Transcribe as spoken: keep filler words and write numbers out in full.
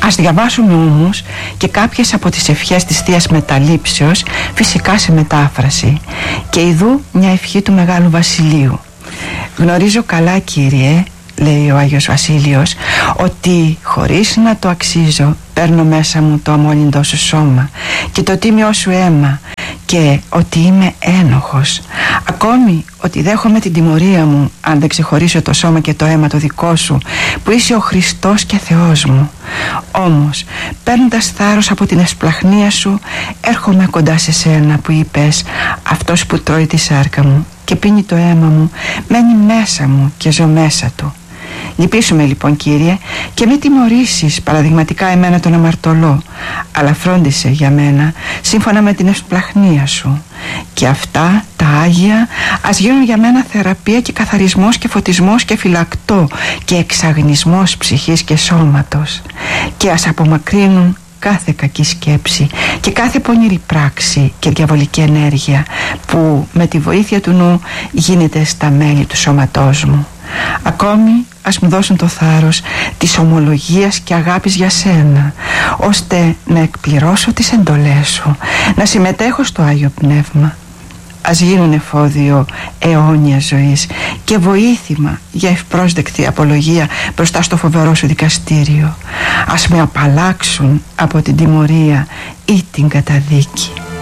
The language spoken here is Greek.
Ας διαβάσουμε όμως και κάποιες από τις ευχές της Θείας Μεταλήψεως, φυσικά σε μετάφραση. Και ιδού μια ευχή του Μεγάλου Βασιλείου. «Γνωρίζω καλά, Κύριε», λέει ο Άγιος Βασίλειος, «ότι χωρίς να το αξίζω παίρνω μέσα μου το αμόλυντό σου σώμα και το τίμιό σου αίμα, και ότι είμαι ένοχος, ακόμη ότι δέχομαι την τιμωρία μου αν δεν ξεχωρίσω το σώμα και το αίμα το δικό σου, που είσαι ο Χριστός και Θεός μου. Όμως παίρνοντας θάρρος από την εσπλαχνία σου, έρχομαι κοντά σε σένα που είπες, αυτός που τρώει τη σάρκα μου και πίνει το αίμα μου μένει μέσα μου και ζω μέσα του. Λυπήσουμε λοιπόν, Κύριε, και μη τιμωρήσεις παραδειγματικά εμένα τον αμαρτωλό, αλλά φρόντισε για μένα σύμφωνα με την ευσπλαχνία σου, και αυτά τα Άγια ας γίνουν για μένα θεραπεία και καθαρισμός και φωτισμός και φυλακτό και εξαγνισμός ψυχής και σώματος, και ας απομακρύνουν κάθε κακή σκέψη και κάθε πονηρή πράξη και διαβολική ενέργεια που με τη βοήθεια του νου γίνεται στα μέλη του σώματός μου. Ακόμη ας μου δώσουν το θάρρος της ομολογίας και αγάπης για σένα, ώστε να εκπληρώσω τις εντολές σου, να συμμετέχω στο Άγιο Πνεύμα. Ας γίνουν εφόδιο αιώνια ζωής και βοήθημα για ευπρόσδεκτη απολογία μπροστά στο φοβερό σου δικαστήριο. Ας με απαλλάξουν από την τιμωρία ή την καταδίκη.